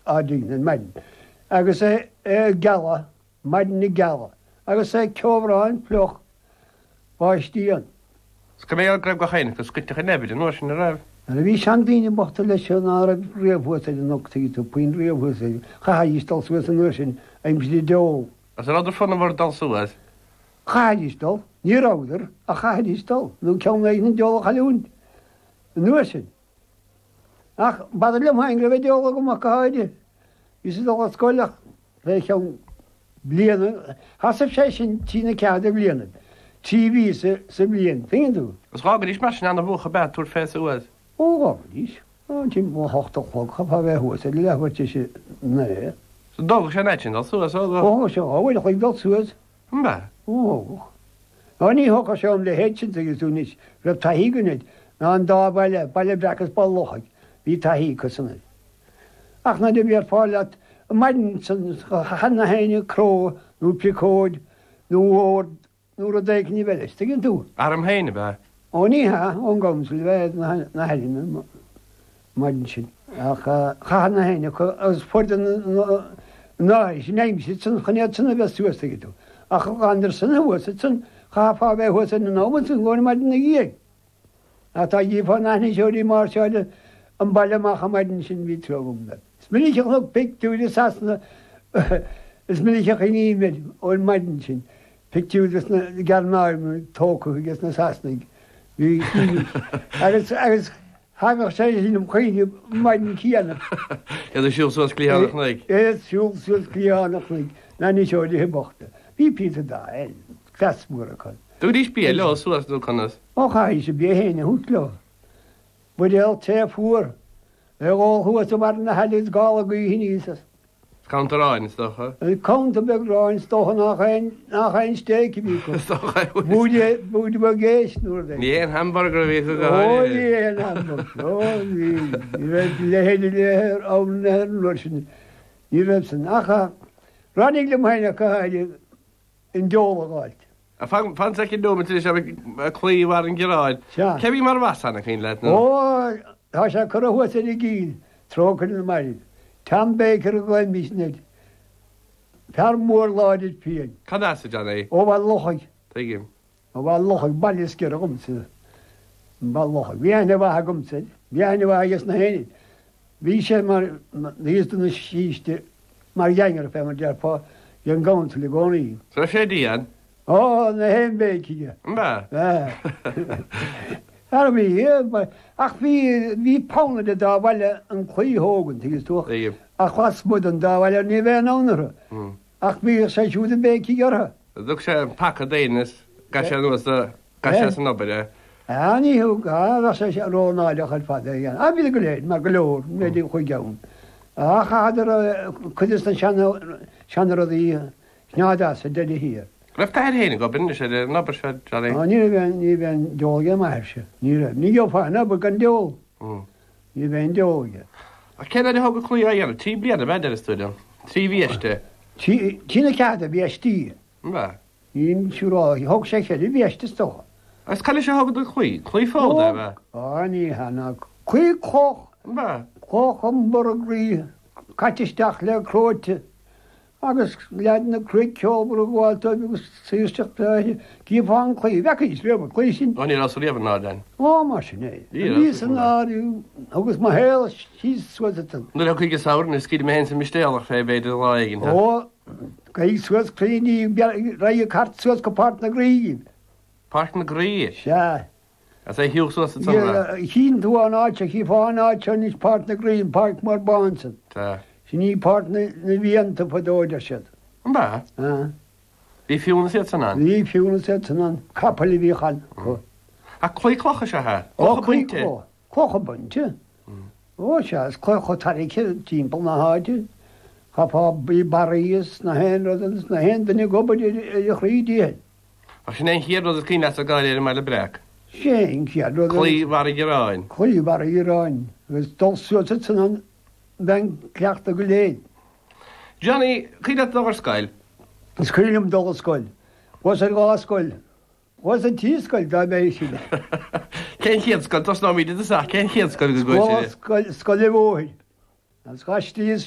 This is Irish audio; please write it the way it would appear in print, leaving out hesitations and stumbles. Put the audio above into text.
ádín maidin. Agus é gala, maidin na gala. Agus é ceobhráin ploch báistíon. Sca mé greibh go chéine go scuteach nebid an sin a raibh. A bhí sean daoine bota lei se ná riamhhuasa an nochtaí tú puin riamhhuasa. Chaístal suas an nuair sin aimsí deol. As an idir fanna bhar dal suas? Chaístal, ní ráidir a chaístal, nó ceann an deol chaún. Nuair sin. Ach, bad le hain go bheith deola go mac háide. Is dá scoileach bheith ceann bliana. Hasab sé sin tína ceada bliana. TV sa blian, fin tú? Is rágad is mar sin anna bhucha bet túr fé suas? Ó, gágadís. Tí mó hochtach chlog, cha bheith huasa, le lehhairte sé né. So dógach sé neit sin dal suas ó? Ó, se áhfuil chuig dal suas. Mba? Ó. Ní hocha se am le héitsin agus túnis, raibh taí gunid, ná an dá baile brechas ball lochaig, hí taí cosanid. Ach na de bhíar fáileat, maidin san hanna haine cró, nó picóid, nó ór, nó a déic ní bhelis, tegin tú? Ar am héine be? Ó ní ha, ón gomsil bheith na helin maidin sin. Ach hanna haine, agus fórda náis, neimsit san chanéad sanna bheith suas tegin tú. Ach andar sanna huasa san, chaá bheith huasa na nóman san gcóna maidin na gíag. A tá dífá nána seorí mar seáile an bailach a maidin sin ví trogum. Smilíach le picúide sasna, is milíach in ímid ó maidin sin. Picúdas na garnáir tócu agus na sasnig. Agus hagach sé sin chuoine maidin cíanana. Iad siúil suas clíánach naig? Iad siúil suas clíánach naig. Na ní seorí hebachta. Bhí Peter da, clasmúra chun. Dú dís bí le suas dú chunas? Ó chaí sé bí héine hútló. Bud el té fuair. Le gáil thuas mar na heid gála go hínísas. Counteráin is docha? Counter beráin stocha nach ein stéki bí. Búide ba géis nuair dé. Ní an hamburger ví go Ó ní an hamburger. Ó ní. Ní raibh lehéidir léir á nuair sin. Ní raibh san. Acha rannig le maine caide in deola gáilt. A fan se cin dóma tuis a clí war an giráid. Cebí mar was anna chin leit? Ó, tá se chu a huasa i gín, trócan na marin. Tam bécar a gláin mísneid. Tar mór láidir pian. Cadá sa John é? Ó bhil lochaig. Tuigim. Ó bhil lochaig baillis gur a gomsa. Bhil lochaig. Bhí ana bh a gomsa. Bhí ana bh agus na héine. Bhí sé mar níosú na síiste mar dheangar fé mar dearpá an gáint le gcónaí. So sé dían? Ó, na hen béciige. Mba? Ar mí, ach bhí pána de dáhhaile an chuíthógan tugus tú. A chlasmud an dáhhaile ní bheith ánara. Ach bhí sé siúd an bécií ortha. Dúg sé pacha déananas ga sé nuas ga sé san obair. Níú bhe sé sé rónáileach an fada igen. A bhí go léad mar go leor méidir chuig geann. A chaidir chuidir an seanar í sneádá sa déine hir. Raibh tair héine go binne sé nabar se Johnny? Ní bhein deolga mar se. Ní geopána bu gan deol. Ní bhein deolga. A céad a thug clí a dhéanana, tí bliana beidir stúdam. Trí bhíiste? Tína ceada bhíistí. Mba? Ín siúrá, thug sé chéidir bhíiste tócha. As cad sé thugad chuí? Clí fóda bheith? Ní hena. Chuí choch. Mba? Choch an borgraí catisteach le cróite. Agus lead na cruig ceolbar a gháilta agus síisteach cíomháin chuí. Bhechaís réba chuí sin. Ó ní as riamh nádain? Ó mar sin é. Lís an áú agus má héil síos suasatan. Nuair a chuige saoir na scíad mé sa mistéalach fé beidir láigin. Ó, gaí suas clíní raí cart suas go páirt na gríín. Páirt na grí? Se. As é hiúch suas a tamra? Hín tú an áte, hí fáin áte níos páirt na gríín, páirt mar bánsan. Tá. Sin ní páirt na bhíanta padóidir siad. Mba? Bhí fiúna sé san an? Bhí fiúna sé san an, capala bhí chan. A chuí clocha se ha? Ó, clocha bunte. Ó, se, clocha taríce timppla na háide. Chapá bí baríos na hen rodans na hen dana gobad i chrídíhe. A sin é chéad rud a cíine a gáir meile brec? Sé, chéad rud. Clí war i gráin? Clí war i gráin. Agus dulsúta san an ben cleachta go léad. Johnny, cíad a dogar scail? Scailm dogar scail. Was a gá scail. Was a tí scail da bé sin. Cén chéad scail, tos ná míide a sa, cén chéad scail go gúil? Scail i bhóid. As gá stíos